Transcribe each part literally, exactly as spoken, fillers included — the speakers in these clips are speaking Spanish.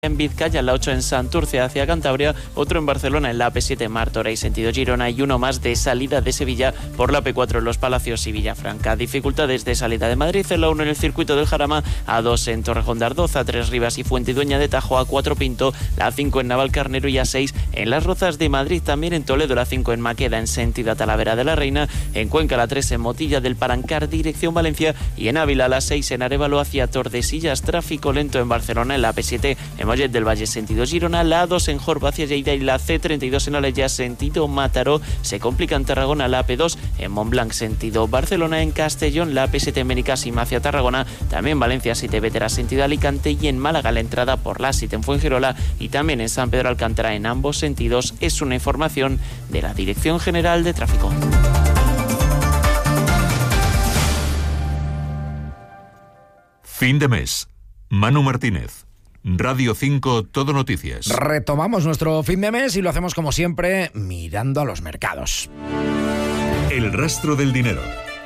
en Vizcaya, la ocho en Santurce hacia Cantabria, otro en Barcelona en la A P siete Martorell sentido Girona y uno más de salida de Sevilla por la A P cuatro en Los Palacios y Villafranca. Dificultades de salida de Madrid, en la uno en el circuito del Jarama, A dos en Torrejón de Ardoz, A tres Rivas y Fuentidueña de Tajo, A cuatro Pinto, la A cinco en Navalcarnero y A seis en Las Rozas de Madrid, también en Toledo, la cinco en Maqueda en sentido a Talavera de la Reina, en Cuenca la tres en Motilla del Palancar dirección Valencia y en Ávila la seis en Arévalo hacia Tordesillas. Tráfico lento en Barcelona en la A P siete en Mollet del Valle sentido Girona, la A dos en Jorba hacia Lleida y la C treinta y dos en Alella sentido Mataró. Se complica en Tarragona la A P dos en Montblanc sentido Barcelona, en Castellón la A P siete en Benicàssim hacia Tarragona, también Valencia siete Vetera sentido Alicante y en Málaga la entrada por la siete en Fuengirola y también en San Pedro Alcántara en ambos sentidos. Es una información de la Dirección General de Tráfico. Fin de mes. Manu Martínez. Radio cinco, Todo Noticias. Retomamos nuestro fin de mes y lo hacemos como siempre mirando a los mercados. El rastro del dinero.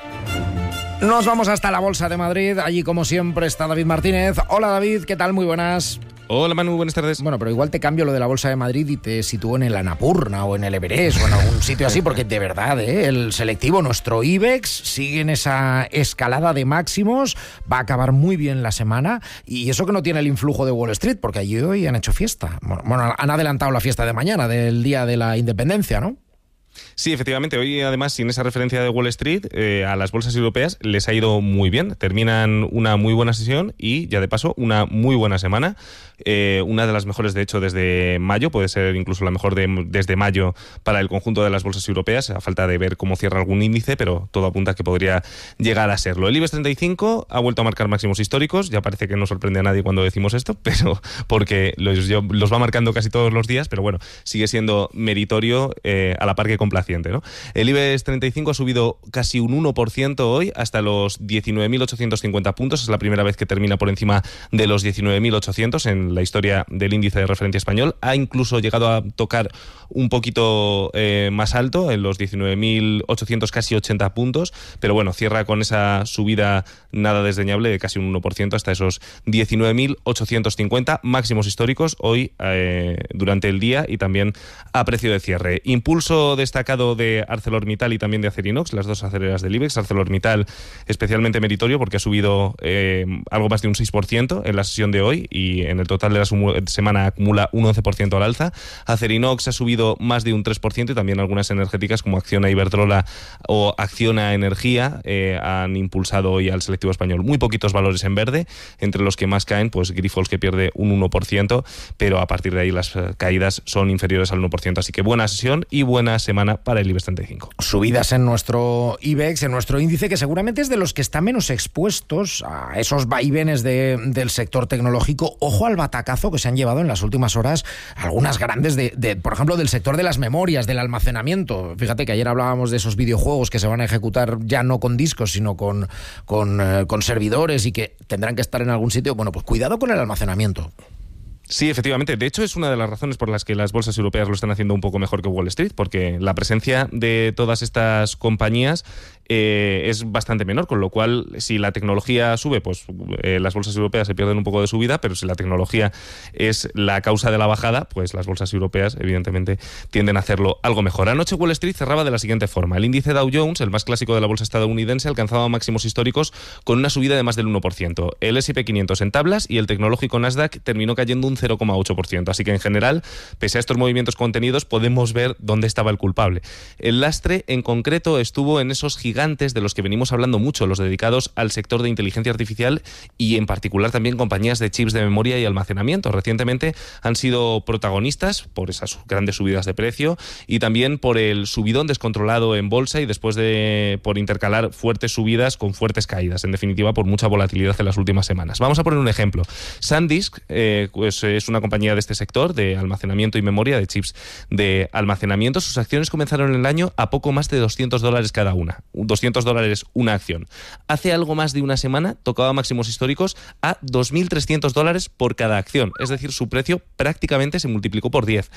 Nos vamos hasta la Bolsa de Madrid. Allí como siempre está David Martínez. Hola David, ¿qué tal? Muy buenas. Hola Manu, buenas tardes. Bueno, pero igual te cambio lo de la Bolsa de Madrid y te sitúo en el Annapurna o en el Everest o en algún sitio así, porque de verdad, ¿eh? El selectivo, nuestro IBEX, sigue en esa escalada de máximos, va a acabar muy bien la semana y eso que no tiene el influjo de Wall Street, porque allí hoy han hecho fiesta. Bueno, han adelantado la fiesta de mañana, del Día de la Independencia, ¿no? Sí, efectivamente, hoy además sin esa referencia de Wall Street, eh, a las bolsas europeas les ha ido muy bien. Terminan una muy buena sesión y ya de paso una muy buena semana. Eh, una de las mejores de hecho desde mayo, puede ser incluso la mejor de, desde mayo para el conjunto de las bolsas europeas, a falta de ver cómo cierra algún índice, pero todo apunta a que podría llegar a serlo. El IBEX treinta y cinco ha vuelto a marcar máximos históricos, ya parece que no sorprende a nadie cuando decimos esto, pero porque los, yo, los va marcando casi todos los días, pero bueno, sigue siendo meritorio eh, a la par que complaciente, ¿no? El IBEX treinta y cinco ha subido casi un uno por ciento hoy hasta los diecinueve mil ochocientos cincuenta puntos. Es la primera vez que termina por encima de los diecinueve mil ochocientos en la historia del índice de referencia español. Ha incluso llegado a tocar un poquito eh, más alto, en los diecinueve mil ochocientos casi ochenta puntos, pero bueno, cierra con esa subida nada desdeñable de casi un uno por ciento hasta esos diecinueve mil ochocientos cincuenta, máximos históricos hoy eh, durante el día y también a precio de cierre. Impulso destacado de ArcelorMittal y también de Acerinox, las dos aceleras del IBEX. ArcelorMittal especialmente meritorio porque ha subido eh, algo más de un seis por ciento en la sesión de hoy y en el total de la semana acumula un once por ciento al alza. Acerinox ha subido más de un tres por ciento y también algunas energéticas como Acciona Iberdrola o Acciona Energía eh, han impulsado hoy al selectivo español. Muy poquitos valores en verde, entre los que más caen, pues Grifols, que pierde un uno por ciento, pero a partir de ahí las caídas son inferiores al uno por ciento. Así que buena sesión y buena semana para el IBEX treinta y cinco. Subidas en nuestro IBEX, en nuestro índice, que seguramente es de los que está menos expuestos a esos vaivenes de, del sector tecnológico. Ojo al batacazo que se han llevado en las últimas horas algunas grandes, de, de, por ejemplo, del sector de las memorias, del almacenamiento. Fíjate que ayer hablábamos de esos videojuegos que se van a ejecutar ya no con discos, sino con, con, eh, con servidores y que tendrán que estar en algún sitio. Bueno, pues cuidado con el almacenamiento. Sí, efectivamente. De hecho, es una de las razones por las que las bolsas europeas lo están haciendo un poco mejor que Wall Street, porque la presencia de todas estas compañías eh, es bastante menor, con lo cual, si la tecnología sube, pues eh, las bolsas europeas se pierden un poco de subida, pero si la tecnología es la causa de la bajada, pues las bolsas europeas, evidentemente, tienden a hacerlo algo mejor. Anoche Wall Street cerraba de la siguiente forma. El índice Dow Jones, el más clásico de la bolsa estadounidense, alcanzaba máximos históricos con una subida de más del uno por ciento. El ese y pe quinientos en tablas y el tecnológico Nasdaq terminó cayendo un cero coma ocho por ciento. Así que en general, pese a estos movimientos contenidos, podemos ver dónde estaba el culpable. El lastre en concreto estuvo en esos gigantes de los que venimos hablando mucho, los dedicados al sector de inteligencia artificial y en particular también compañías de chips de memoria y almacenamiento. Recientemente han sido protagonistas por esas grandes subidas de precio y también por el subidón descontrolado en bolsa y después de por intercalar fuertes subidas con fuertes caídas. En definitiva, por mucha volatilidad en las últimas semanas. Vamos a poner un ejemplo. SanDisk eh, pues es una compañía de este sector de almacenamiento y memoria, de chips de almacenamiento. Sus acciones comenzaron el año a poco más de doscientos dólares cada una. doscientos dólares una acción. Hace algo más de una semana tocaba máximos históricos a dos mil trescientos dólares por cada acción. Es decir, su precio prácticamente se multiplicó por diez.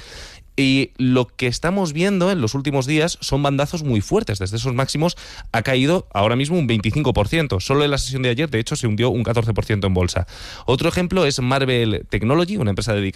Y lo que estamos viendo en los últimos días son bandazos muy fuertes. Desde esos máximos ha caído ahora mismo un veinticinco por ciento. Solo en la sesión de ayer, de hecho, se hundió un catorce por ciento en bolsa. Otro ejemplo es Marvell Technology, una empresa dedicada